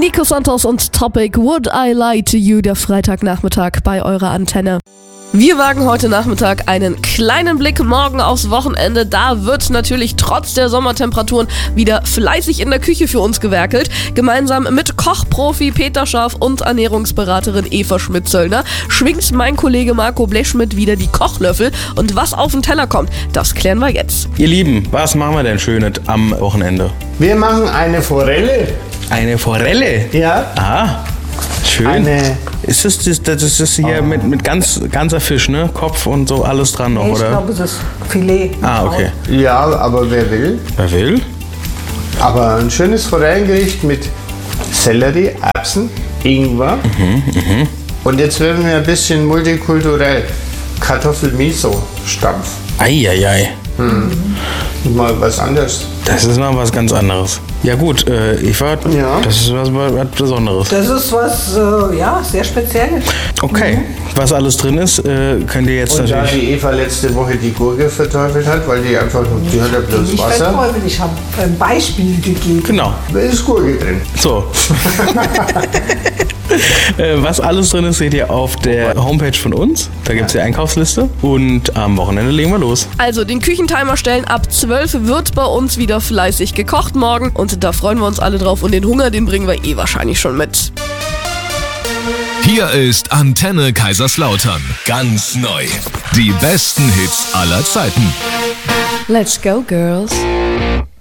Nico Santos und Topic Would I Lie to You, der Freitagnachmittag bei eurer Antenne. Wir wagen heute Nachmittag einen kleinen Blick morgen aufs Wochenende. Da wird natürlich trotz der Sommertemperaturen wieder fleißig in der Küche für uns gewerkelt. Gemeinsam mit Kochprofi Peter Scharf und Ernährungsberaterin Eva Schmidt-Zöllner schwingt mein Kollege Marco Blechschmidt wieder die Kochlöffel. Und was auf den Teller kommt, das klären wir jetzt. Ihr Lieben, was machen wir denn Schönes am Wochenende? Wir machen eine Forelle. Eine Forelle? Ja. Ah, schön. Das ist hier mit ganzer Fisch, ne? Kopf und so alles dran noch, Nee, oder? ich glaube, es ist Filet. Ah, okay. Ja, aber wer will? Wer will? Aber ein schönes Forellengericht mit Sellerie, Erbsen, Ingwer. Und jetzt werden wir ein bisschen multikulturell. Kartoffel-Miso-Stampf. Eieiei. Mal was anderes. Das ist noch was ganz anderes. Ja gut, Eva, Ja. das ist was Besonderes. Das ist was, sehr Spezielles. Okay, was alles drin ist, könnt ihr jetzt Und da natürlich... die Eva letzte Woche die Gurke verteufelt hat, weil die einfach, die hat ja bloß Nicht Wasser, verteufelt, ich habe ein Beispiel gegeben. Genau, da ist Gurke drin. so. Was alles drin ist, seht ihr auf der Homepage von uns. Da gibt es die Einkaufsliste. Und am Wochenende legen wir los. Also den Küchentimer stellen, ab 12 wird bei uns wieder fleißig gekocht morgen. Und da freuen wir uns alle drauf. Und den Hunger, den bringen wir wahrscheinlich schon mit. Hier ist Antenne Kaiserslautern. Ganz neu. Die besten Hits aller Zeiten. Let's go, girls.